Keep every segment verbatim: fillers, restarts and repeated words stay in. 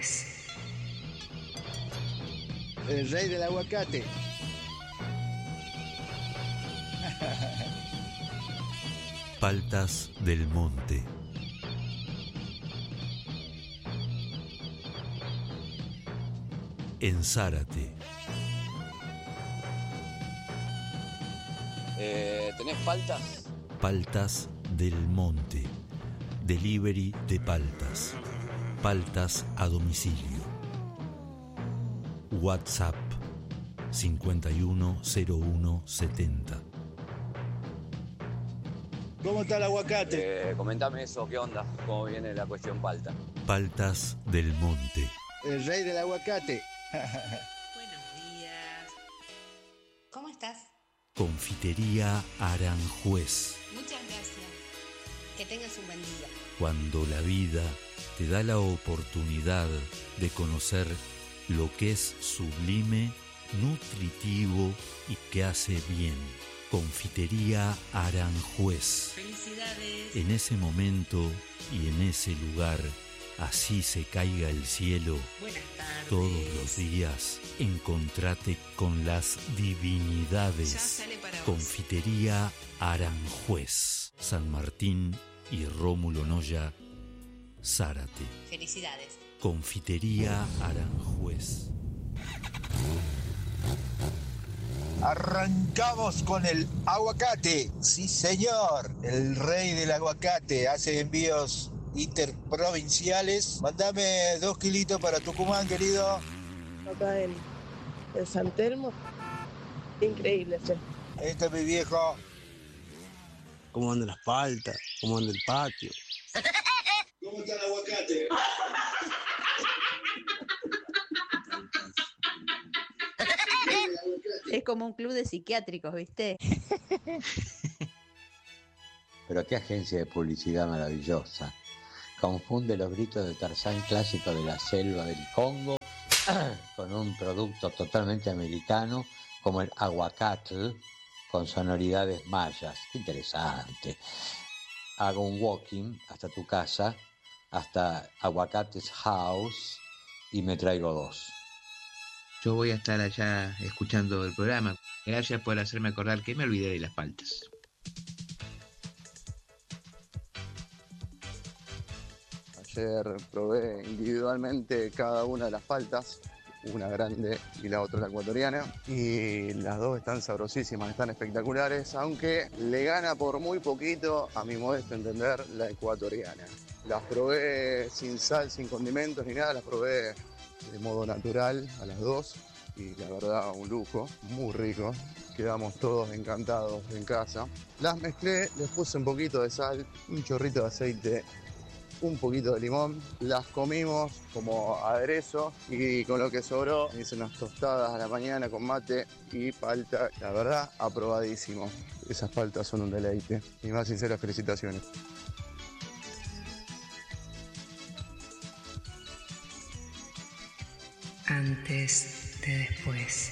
después. El rey del aguacate. Paltas del Monte. En Zárate. Eh, ¿Tenés paltas? Paltas del Monte. Delivery de paltas. Paltas a domicilio. WhatsApp cincuenta y uno cero uno setenta. ¿Cómo está el aguacate? Eh, comentame eso, ¿qué onda? ¿Cómo viene la cuestión palta? Paltas del Monte. El rey del aguacate. Buenos días. ¿Cómo estás? Confitería Aranjuez. Muchas gracias. Que tengas un buen día. Cuando la vida te da la oportunidad de conocer lo que es sublime, nutritivo y que hace bien. Confitería Aranjuez. Felicidades. En ese momento y en ese lugar, así se caiga el cielo, Buenas tardes. todos los días, encontrate con las divinidades. Ya sale para vos. Confitería Aranjuez. San Martín y Rómulo Noya, Zárate. Felicidades. Confitería Aranjuez. Arrancamos con el aguacate. Sí, señor. El rey del aguacate. Hace envíos interprovinciales. Mándame dos kilitos para Tucumán, querido. Acá en, en San Telmo. Increíble, che. Ahí está mi viejo. ¿Cómo anda las paltas? ¿Cómo anda el patio? ¿Cómo está el aguacate? Es como un club de psiquiátricos, ¿viste? Pero qué agencia de publicidad maravillosa. Confunde los gritos de Tarzán clásico de la selva del Congo con un producto totalmente americano como el aguacatl con sonoridades mayas. Qué interesante. Hago un walking hasta tu casa, hasta Aguacates House y me traigo dos. Yo voy a estar allá escuchando el programa. Gracias por hacerme acordar que me olvidé de las paltas. Ayer probé individualmente cada una de las paltas, una grande y la otra la ecuatoriana, y las dos están sabrosísimas, están espectaculares, aunque le gana por muy poquito, a mi modesto entender, la ecuatoriana. Las probé sin sal, sin condimentos ni nada, las probé de modo natural a las dos y la verdad un lujo, muy rico. Quedamos todos encantados en casa. Las mezclé, les puse un poquito de sal, un chorrito de aceite, un poquito de limón. Las comimos como aderezo y con lo que sobró hice unas tostadas a la mañana con mate y palta. La verdad, aprobadísimo. Esas paltas son un deleite. Mis más sinceras felicitaciones. Antes de después.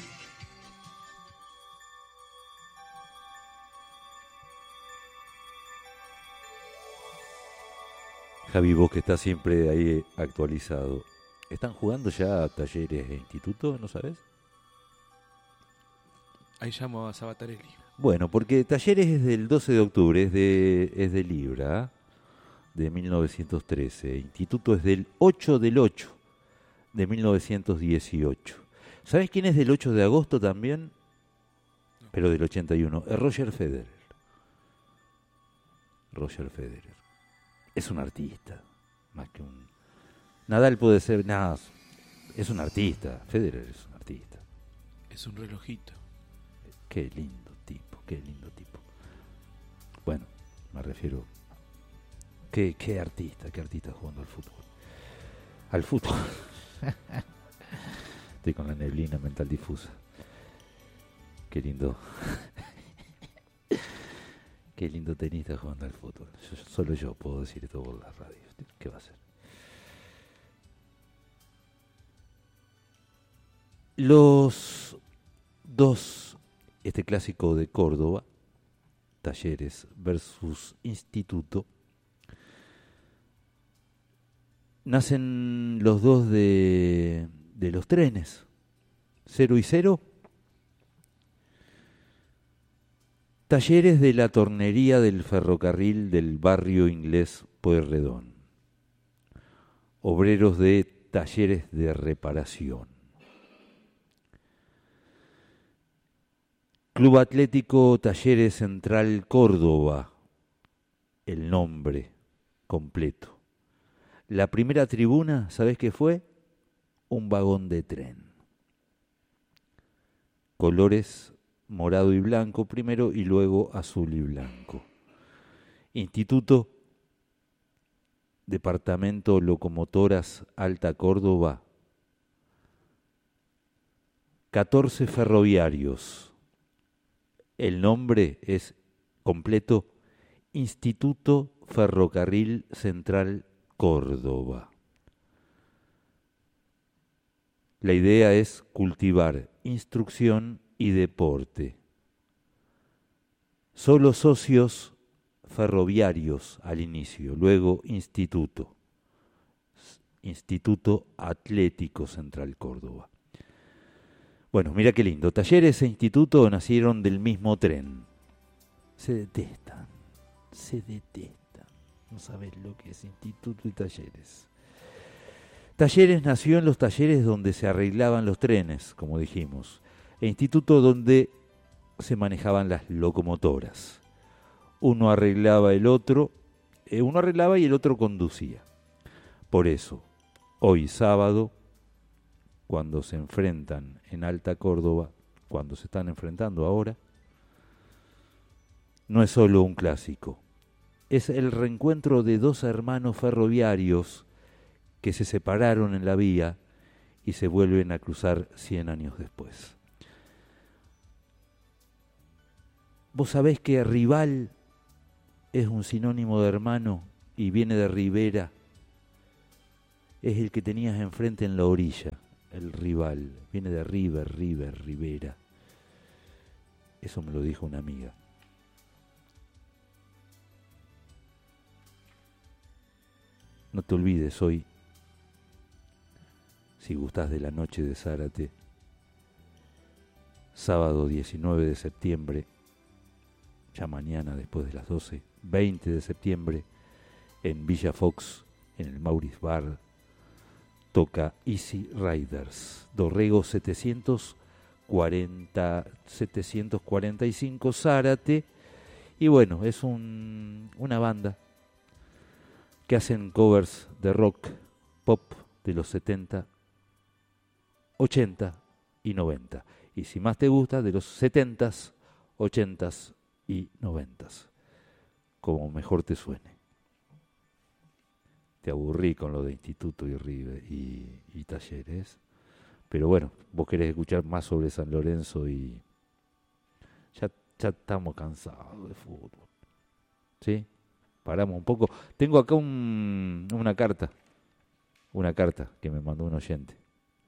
Javi, vos que estás siempre ahí actualizado, ¿están jugando ya a Talleres e Instituto, no sabes? Ahí llamo a Sabatarelli. Bueno, porque Talleres es del doce de octubre, es de, es de Libra, de mil novecientos trece. Instituto es del ocho del ocho, de mil novecientos dieciocho. ¿Sabes quién es del ocho de agosto también? No. Pero del ochenta y uno. Es Roger Federer. Roger Federer. Es un artista, más que un... Nadal puede ser... Nada, es un artista. Federer es un artista. Es un relojito. Qué lindo tipo, qué lindo tipo. Bueno, me refiero... Qué, qué artista, qué artista jugando al fútbol. Al fútbol. Estoy con la neblina mental difusa. Qué lindo. Qué lindo tenista jugando al fútbol. Yo, solo yo puedo decir esto por la radio. ¿Qué va a hacer? Los dos, este clásico de Córdoba, Talleres versus Instituto, nacen los dos de, de los trenes, Cero y Cero. Talleres de la tornería del ferrocarril del barrio inglés Pueyrredón. Obreros de talleres de reparación. Club Atlético Talleres Central Córdoba, el nombre completo. La primera tribuna, ¿sabés qué fue? Un vagón de tren. Colores morado y blanco primero y luego azul y blanco. Instituto Departamento Locomotoras Alta Córdoba, catorce ferroviarios. El nombre es completo, Instituto Ferrocarril Central Córdoba. La idea es cultivar instrucción y deporte. Solo socios ferroviarios al inicio, luego instituto. Instituto Atlético Central Córdoba. Bueno, mira qué lindo. Talleres e instituto nacieron del mismo tren. Se detestan, se detestan. No sabes lo que es instituto y talleres. Talleres nació en los talleres donde se arreglaban los trenes, como dijimos, e instituto donde se manejaban las locomotoras. Uno arreglaba el otro, eh, uno arreglaba y el otro conducía. Por eso, hoy sábado, cuando se enfrentan en Alta Córdoba, cuando se están enfrentando ahora, no es solo un clásico, es el reencuentro de dos hermanos ferroviarios que se separaron en la vía y se vuelven a cruzar cien años después. Vos sabés que rival es un sinónimo de hermano y viene de ribera. Es el que tenías enfrente en la orilla, el rival. Viene de river, river, ribera. Eso me lo dijo una amiga. No te olvides hoy, si gustás de la noche de Zárate, sábado diecinueve de septiembre, ya mañana después de las doce, veinte de septiembre, en Villa Fox, en el Maurice Bar, toca Easy Riders, Dorrego setecientos cuarenta, setecientos cuarenta y cinco, Zárate, y bueno, es un, una banda que hacen covers de rock, pop de los setenta, ochenta y noventa. Y si más te gusta, de los setentas, ochentas y noventas. Como mejor te suene. Te aburrí con lo de instituto y Rive y, y talleres. Pero bueno, vos querés escuchar más sobre San Lorenzo y ya, ya estamos cansados de fútbol. ¿Sí? Paramos un poco. Tengo acá un, una carta. Una carta que me mandó un oyente.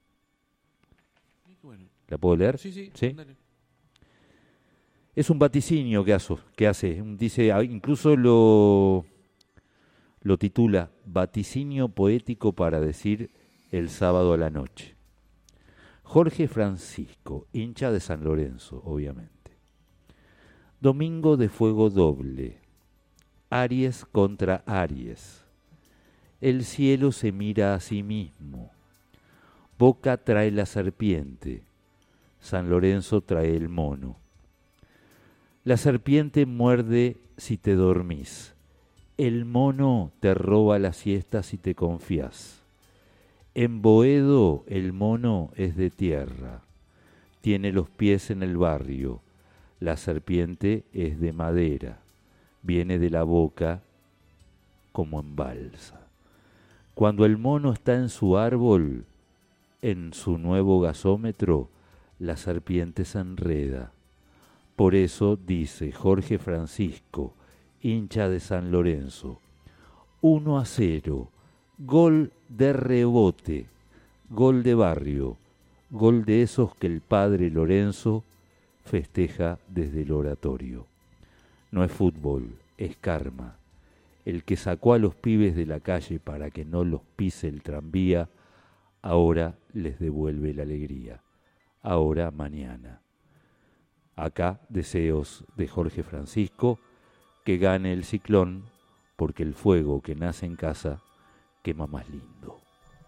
Bueno. ¿La puedo leer? Sí, sí. ¿Sí? Dale. Es un vaticinio que hace. Que hace. Dice, incluso lo, lo titula Vaticinio poético para decir el sábado a la noche. Jorge Francisco, hincha de San Lorenzo, obviamente. Domingo de fuego doble. Aries contra Aries. El cielo se mira a sí mismo. Boca trae la serpiente. San Lorenzo trae el mono. La serpiente muerde si te dormís. El mono te roba la siesta si te confías. En Boedo el mono es de tierra. Tiene los pies en el barrio. La serpiente es de madera. Viene de la boca como en balsa. Cuando el mono está en su árbol, en su nuevo gasómetro, la serpiente se enreda. Por eso dice Jorge Francisco, hincha de San Lorenzo, uno a cero, gol de rebote, gol de barrio, gol de esos que el padre Lorenzo festeja desde el oratorio. No es fútbol, es karma. El que sacó a los pibes de la calle para que no los pise el tranvía, ahora les devuelve la alegría. Ahora, mañana. Acá, deseos de Jorge Francisco, que gane el ciclón, porque el fuego que nace en casa quema más lindo.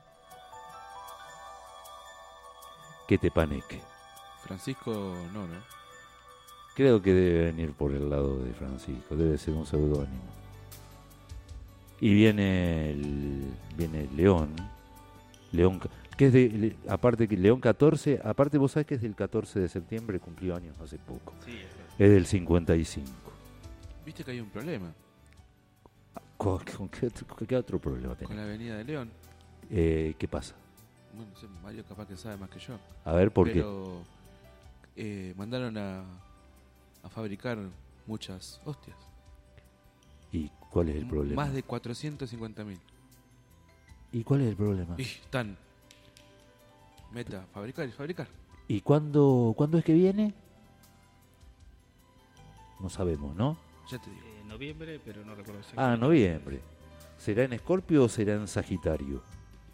Que te paneque. Francisco, no, ¿no? Creo que debe venir por el lado de Francisco, debe ser un seudónimo. Y viene el, viene el León, León, que es de, le- aparte que León catorce, aparte vos sabés que es del catorce de septiembre, cumplió años hace poco. Sí, Es del cincuenta y cinco. Viste que hay un problema ¿Con, con qué, otro, con qué otro problema con tenés? la Avenida de León. Eh, ¿Qué pasa? Bueno, no sé, Mario capaz que sabe más que yo. A ver, ¿por qué? Pero eh, mandaron a, a fabricar muchas hostias. ¿Y cuál es el problema? Más de cuatrocientos cincuenta mil. ¿Y cuál es el problema? Y están. Meta, fabricar y fabricar. ¿Y cuándo, cuándo es que viene? No sabemos, ¿no? Ya te digo. En noviembre, pero no recuerdo Ah, exactamente. noviembre. ¿Será en Escorpio o será en Sagitario?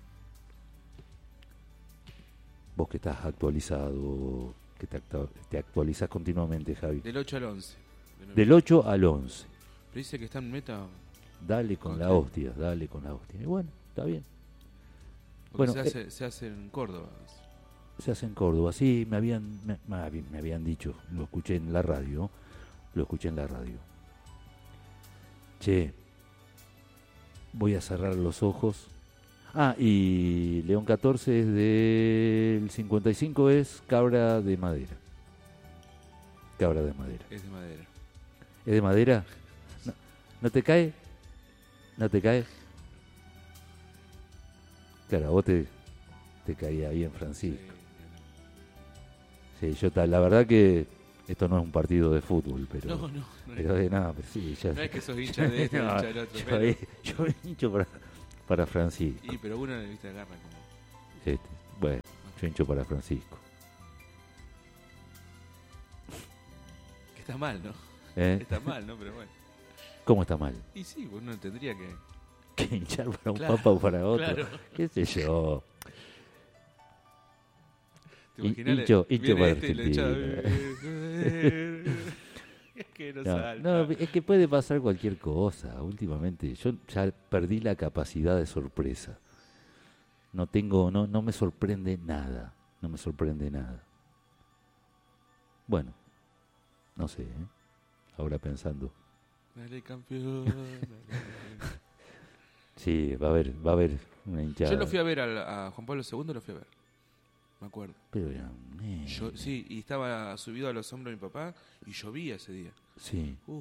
Vos que estás actualizado, que te, actua- te actualizas continuamente, Javi. Del ocho al once. de Del ocho al once. Pero dice que está en meta. Dale con la Ok. hostia, dale con la hostia. Y bueno, está bien. Porque Bueno, se, eh, hace, se hace en Córdoba. Se hace en Córdoba, sí, me habían, me, me- me habían dicho, lo escuché en la radio, lo escuché en la radio. Che, voy a cerrar los ojos. Ah, y León catorce es del cincuenta y cinco, es Cabra de Madera. Cabra de Madera. Es de madera. ¿Es de madera? ¿No, ¿no te cae? ¿No te cae? Claro, a vos te, te caía bien Francisco. Sí, yo ta- la verdad que esto no es un partido de fútbol, pero... No, no, no pero es. de nada, pero sí, ya... No es que sos hincha de este, No, hincha del otro, Yo, pero- yo hincho para, para Francisco. Y pero uno le viste agarra como. Este, bueno, yo hincho para Francisco. Que está mal, ¿no? ¿Eh? Está mal, ¿no? Pero bueno. ¿Cómo está mal? Y sí, uno tendría que. ¿Que hinchar para un Claro, papa o para otro? claro. ¿Qué sé yo? ¿Te Hin- imaginas? hincho, hincho Viene para este y le echa- Argentina. Es que no, No, salta. no, es que puede pasar cualquier cosa. Últimamente yo ya perdí la capacidad de sorpresa. No tengo, no, no me sorprende nada. No me sorprende nada. Bueno, no sé, ¿eh? Ahora pensando. Dale, campeón. dale, campeón. Sí, va a haber, va a haber una hinchada. Yo lo fui a ver al- a, Juan Pablo segundo, lo fui a ver. Me acuerdo. Pero era un nene. Yo, sí, y estaba subido a los hombros de mi papá y llovía ese día. Sí. Uf.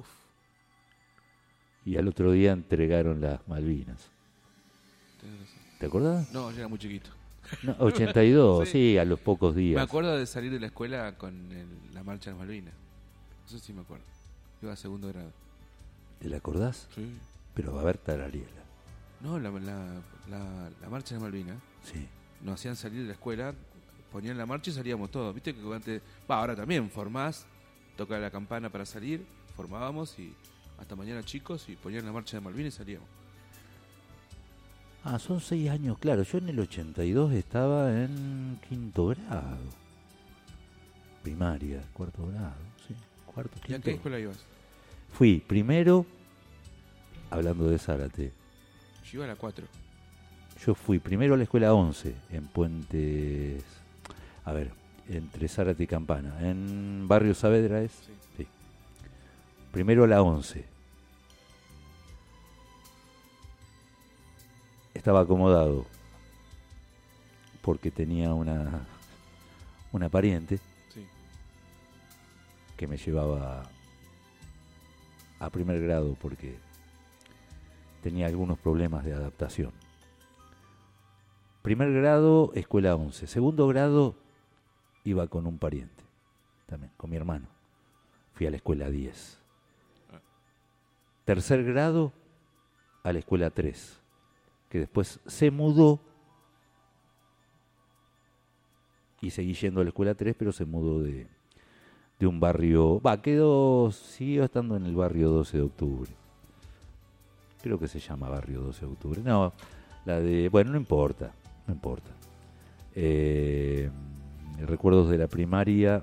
Y al otro día entregaron las Malvinas. tenés razón. ¿Te acordás? No, yo era muy chiquito. No, ochenta y dos, Sí. sí, a los pocos días. Me acuerdo de salir de la escuela con el- la marcha de las Malvinas. Eso sí me acuerdo. Iba a segundo grado. ¿Te la acordás? Sí. Pero va a haber tarariela. No, la, la, la, la marcha de Malvinas. Sí. Nos hacían salir de la escuela, ponían la marcha y salíamos todos. Viste que antes, va, ahora también formás, toca la campana para salir, formábamos y hasta mañana chicos y ponían la marcha de Malvinas y salíamos. Ah, son seis años, claro. Yo en el ochenta y dos estaba en quinto grado. Primaria, cuarto grado, sí. Cuarto, ¿Y a quinto. qué escuela ibas? Fui primero, hablando de Zárate, Yo iba a la cuatro. yo fui primero a la escuela once, en Puentes, a ver, entre Zárate y Campana, en Barrio Saavedra es. Sí. Sí. Primero a la once. Estaba acomodado porque tenía una, una pariente Sí. que me llevaba a primer grado porque tenía algunos problemas de adaptación. Primer grado, escuela once. Segundo grado, iba con un pariente, también, con mi hermano. Fui a la escuela diez. Ah. Tercer grado, a la escuela tres, que después se mudó y seguí yendo a la escuela tres, pero se mudó de, de un barrio, va, quedó, siguió estando en el barrio doce de octubre. creo que se llama Barrio doce de octubre. No, la de, bueno, no importa, no importa. Eh, recuerdos de la primaria,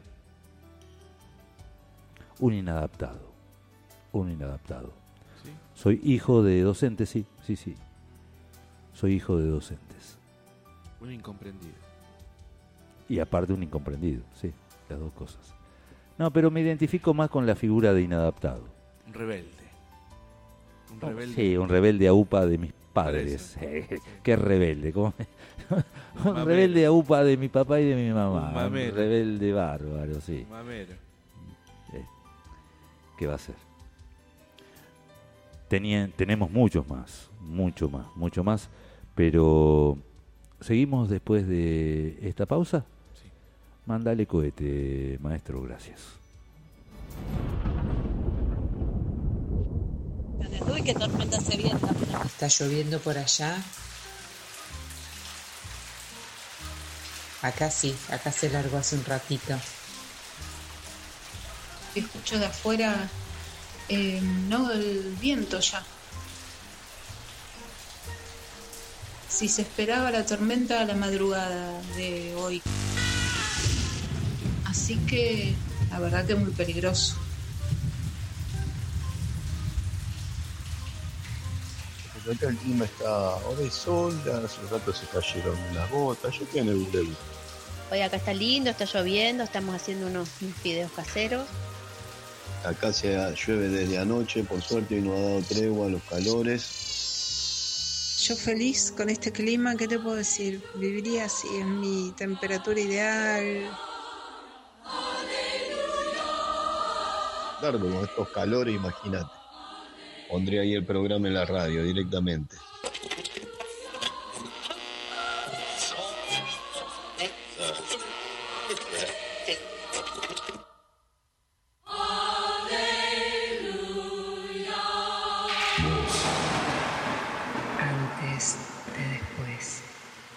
un inadaptado, un inadaptado. ¿Sí? Soy hijo de docentes, sí, sí, sí. Soy hijo de docentes. Un incomprendido. Y aparte un incomprendido, sí, las dos cosas. No, pero me identifico más con la figura de inadaptado. Un rebelde. Un rebelde. Sí, un rebelde a upa de mis padres. Sí. Qué rebelde. ¿Cómo me... un Mamero. rebelde a upa de mi papá y de mi mamá. Un mamero. Un rebelde bárbaro, sí. Mamero. Eh, ¿Qué va a ser? Tenía, tenemos muchos más, mucho más, mucho más, pero ¿seguimos después de esta pausa? Sí. Mándale cohete, maestro, gracias. Uy, qué tormenta se viene. ¿Está lloviendo por allá? Acá sí, acá se largó hace un ratito. Escucho de afuera, eh, no, el viento ya. Si se esperaba la tormenta a la madrugada de hoy. Así que la verdad que es muy peligroso. Acá el clima está, ahora hay sol, ya hace un rato se cayeron unas gotas, yo estoy en el bulevo. Hoy acá está lindo, está lloviendo, estamos haciendo unos, unos fideos caseros. Acá se llueve desde anoche, por suerte, y no ha dado tregua a los calores. Yo feliz con este clima, ¿qué te puedo decir? Viviría así, en mi temperatura ideal. Claro, con estos calores, imagínate. Pondría ahí el programa en la radio directamente.